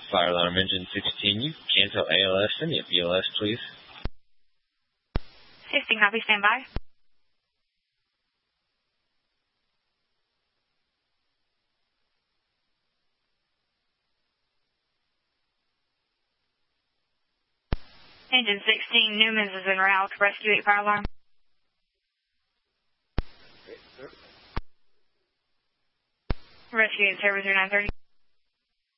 Fire alarm engine 16, you cancel ALS, send me a BLS, please. 16, copy, stand by. Engine 16, Newman's is en route. Rescue 8 fire alarm. Rescue 8, Server 0930.